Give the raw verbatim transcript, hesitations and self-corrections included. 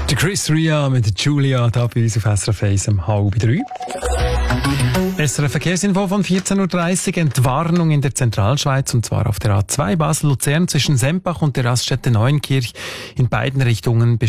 Der Chris Ria mit Julia da bei uns auf S R F eins um halb drei. S R F Verkehrsinfo von vierzehn Uhr dreißig. Entwarnung in der Zentralschweiz, und zwar auf der A zwei Basel-Luzern zwischen Sempach und der Raststätte Neuenkirch. In beiden Richtungen